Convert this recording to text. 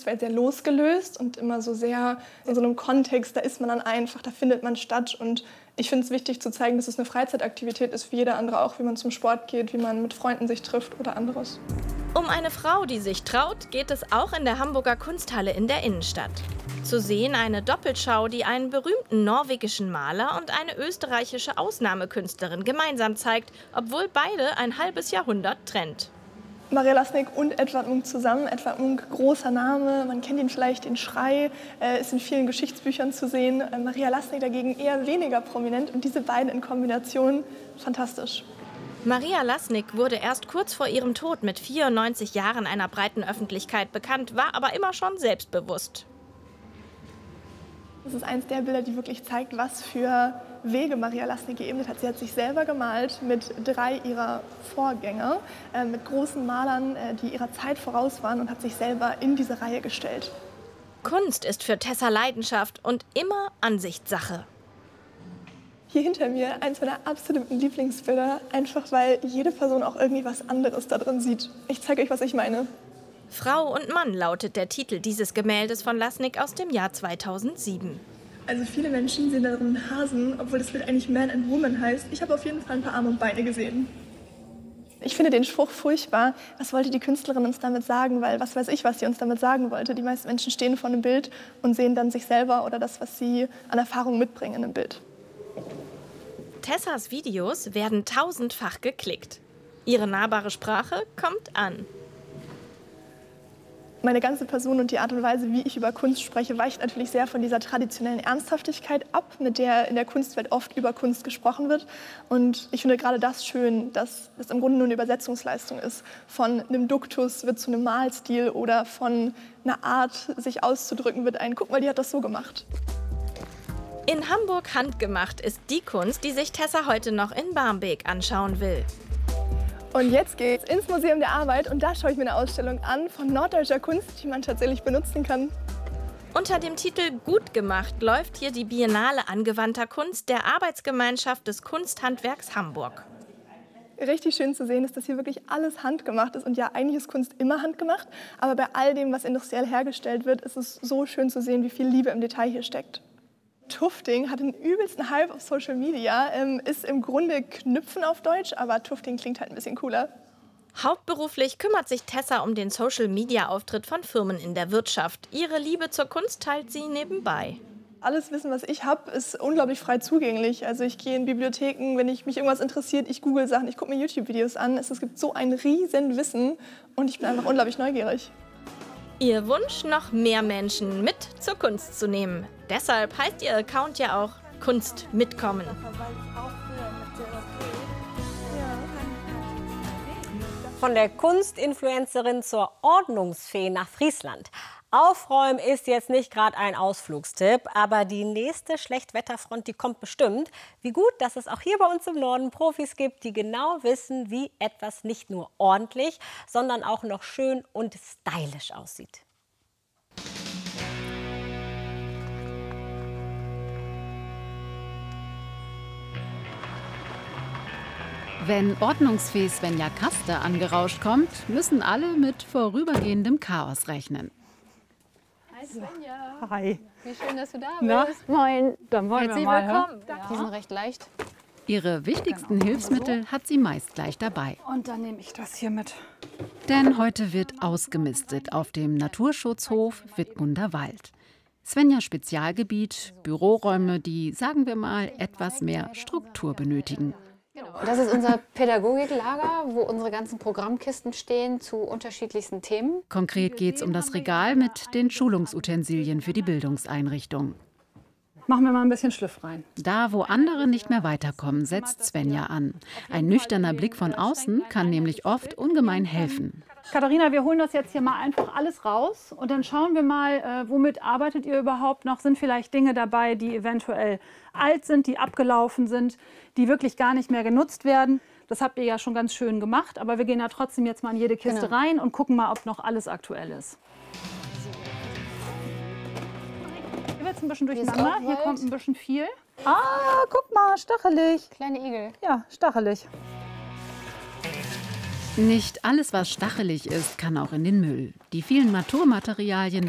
Kunstwelt sehr losgelöst und immer so sehr in so einem Kontext, da ist man dann einfach, da findet man statt. Und ich finde es wichtig zu zeigen, dass es eine Freizeitaktivität ist, wie jeder andere auch, wie man zum Sport geht, wie man mit Freunden sich trifft oder anderes. Um eine Frau, die sich traut, geht es auch in der Hamburger Kunsthalle in der Innenstadt. Zu sehen eine Doppelschau, die einen berühmten norwegischen Maler und eine österreichische Ausnahmekünstlerin gemeinsam zeigt, obwohl beide ein halbes Jahrhundert trennt. Maria Lassnig und Edvard Munch zusammen. Edvard Munch, großer Name, man kennt ihn vielleicht, den Schrei, ist in vielen Geschichtsbüchern zu sehen. Maria Lassnig dagegen eher weniger prominent und diese beiden in Kombination fantastisch. Maria Lassnig wurde erst kurz vor ihrem Tod mit 94 Jahren einer breiten Öffentlichkeit bekannt, war aber immer schon selbstbewusst. Das ist eines der Bilder, die wirklich zeigt, was für Wege Maria Lassnig geebnet hat. Sie hat sich selber gemalt mit 3 ihrer Vorgänger, mit großen Malern, die ihrer Zeit voraus waren, und hat sich selber in diese Reihe gestellt. Kunst ist für Tessa Leidenschaft und immer Ansichtssache. Hier hinter mir eins meiner absoluten Lieblingsbilder, einfach weil jede Person auch irgendwie was anderes da drin sieht. Ich zeige euch, was ich meine. Frau und Mann lautet der Titel dieses Gemäldes von Lassnig aus dem Jahr 2007. Also viele Menschen sehen darin einen Hasen, obwohl das Bild eigentlich Man and Woman heißt. Ich habe auf jeden Fall ein paar Arme und Beine gesehen. Ich finde den Spruch furchtbar. Was wollte die Künstlerin uns damit sagen? Weil was weiß ich, was sie uns damit sagen wollte. Die meisten Menschen stehen vor einem Bild und sehen dann sich selber oder das, was sie an Erfahrung mitbringen in einem Bild. Tessas Videos werden tausendfach geklickt. Ihre nahbare Sprache kommt an. Meine ganze Person und die Art und Weise, wie ich über Kunst spreche, weicht natürlich sehr von dieser traditionellen Ernsthaftigkeit ab, mit der in der Kunstwelt oft über Kunst gesprochen wird. Und ich finde gerade das schön, dass es im Grunde nur eine Übersetzungsleistung ist. Von einem Duktus wird zu einem Malstil oder von einer Art, sich auszudrücken, wird ein, guck mal, die hat das so gemacht. In Hamburg handgemacht ist die Kunst, die sich Tessa heute noch in Barmbek anschauen will. Und jetzt geht's ins Museum der Arbeit und da schaue ich mir eine Ausstellung an von norddeutscher Kunst, die man tatsächlich benutzen kann. Unter dem Titel Gut gemacht läuft hier die Biennale angewandter Kunst der Arbeitsgemeinschaft des Kunsthandwerks Hamburg. Richtig schön zu sehen ist, dass hier wirklich alles handgemacht ist. Und ja, eigentlich ist Kunst immer handgemacht, aber bei all dem, was industriell hergestellt wird, ist es so schön zu sehen, wie viel Liebe im Detail hier steckt. Tufting hat den übelsten Hype auf Social Media, ist im Grunde Knüpfen auf Deutsch, aber Tufting klingt halt ein bisschen cooler. Hauptberuflich kümmert sich Tessa um den Social-Media-Auftritt von Firmen in der Wirtschaft. Ihre Liebe zur Kunst teilt sie nebenbei. Alles Wissen, was ich habe, ist unglaublich frei zugänglich. Also ich gehe in Bibliotheken, wenn mich irgendwas interessiert, ich google Sachen, ich gucke mir YouTube-Videos an. Es gibt so ein riesen Wissen und ich bin einfach unglaublich neugierig. Ihr Wunsch, noch mehr Menschen mit zur Kunst zu nehmen. Deshalb heißt ihr Account ja auch Kunst mitkommen. Von der Kunstinfluencerin zur Ordnungsfee nach Friesland. Aufräumen ist jetzt nicht gerade ein Ausflugstipp, aber die nächste Schlechtwetterfront, die kommt bestimmt. Wie gut, dass es auch hier bei uns im Norden Profis gibt, die genau wissen, wie etwas nicht nur ordentlich, sondern auch noch schön und stylisch aussieht. Wenn Ordnungsfee Svenja Kaste angerauscht kommt, müssen alle mit vorübergehendem Chaos rechnen. Hi Svenja. Hi. Wie schön, dass du da Na? bist. Moin. Dann wollen Herzlich wir mal. willkommen. Ja. Die sind recht leicht. Ihre wichtigsten Hilfsmittel hat sie meist gleich dabei. Und dann nehme ich das hier mit. Denn heute wird ausgemistet auf dem Naturschutzhof Wittmunder Wald. Svenjas Spezialgebiet, Büroräume, die, sagen wir mal, etwas mehr Struktur benötigen. Das ist unser Pädagogiklager, wo unsere ganzen Programmkisten stehen zu unterschiedlichsten Themen. Konkret geht es um das Regal mit den Schulungsutensilien für die Bildungseinrichtung. Machen wir mal ein bisschen Schliff rein. Da, wo andere nicht mehr weiterkommen, setzt Svenja an. Ein nüchterner Blick von außen kann nämlich oft ungemein helfen. Katharina, wir holen das jetzt hier mal einfach alles raus und dann schauen wir mal, womit arbeitet ihr überhaupt noch? Sind vielleicht Dinge dabei, die eventuell alt sind, die abgelaufen sind, die wirklich gar nicht mehr genutzt werden? Das habt ihr ja schon ganz schön gemacht, aber wir gehen da trotzdem jetzt mal in jede Kiste rein und gucken mal, ob noch alles aktuell ist. Hier wird es ein bisschen durcheinander, hier kommt ein bisschen viel. Ah, guck mal, stachelig. Kleine Igel. Ja, stachelig. Nicht alles, was stachelig ist, kann auch in den Müll. Die vielen Naturmaterialien